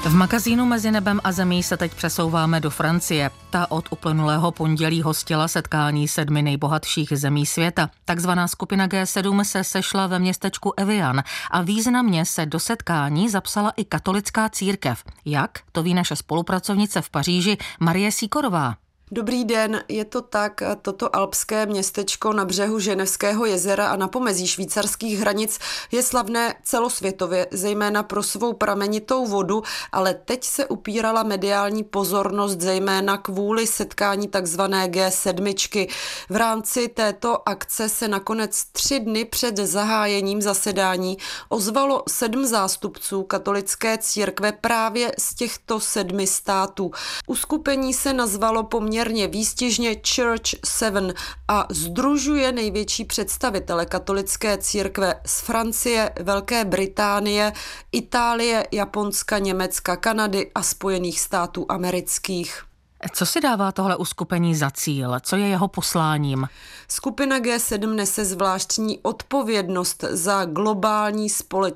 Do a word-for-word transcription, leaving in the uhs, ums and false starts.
V magazínu Mezi nebem a zemí se teď přesouváme do Francie. Ta od uplynulého pondělí hostila setkání sedmi nejbohatších zemí světa. Takzvaná skupina G sedm se sešla ve městečku Evian a významně se do setkání zapsala i katolická církev. Jak? To ví naše spolupracovnice v Paříži Marie Sikorová. Dobrý den, je to tak, toto alpské městečko na břehu Ženevského jezera a na pomezí švýcarských hranic je slavné celosvětově, zejména pro svou pramenitou vodu, ale teď se upírala mediální pozornost zejména kvůli setkání takzvané G sedm. V rámci této akce se nakonec tři dny před zahájením zasedání ozvalo sedm zástupců katolické církve právě z těchto sedmi států. Uskupení se nazvalo poměrně Poměrně výstižně Church sedm a sdružuje největší představitele katolické církve z Francie, Velké Británie, Itálie, Japonska, Německa, Kanady a Spojených států amerických. Co si dává tohle uskupení za cíl? Co je jeho posláním? Skupina G sedm nese zvláštní odpovědnost za globální společnost.